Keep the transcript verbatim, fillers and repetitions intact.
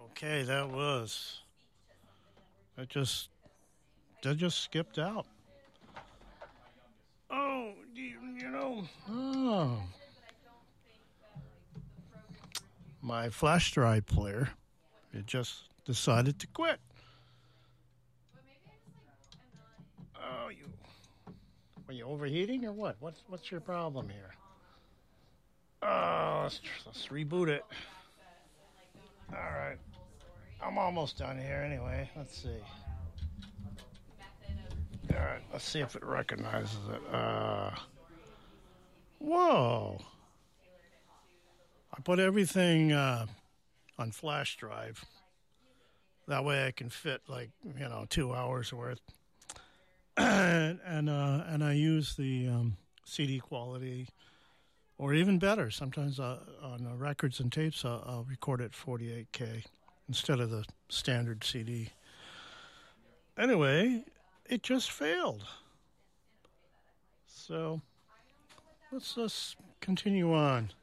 Okay, that was. That just that just skipped out. Oh, you, you know, oh, my flash drive player, it just decided to quit. Oh, you are you overheating or what? What's what's your problem here? Oh, let's, let's reboot it. All right, I'm almost done here anyway. Let's see. All right, let's see if it recognizes it. Uh, whoa! I put everything uh, on flash drive. That way, I can fit like you know two hours worth, and and, uh, and I use the um, C D quality, or even better. Sometimes uh, on uh, records and tapes, I'll, I'll record it forty-eight K instead of the standard C D. Anyway, it just failed. So let's just continue on.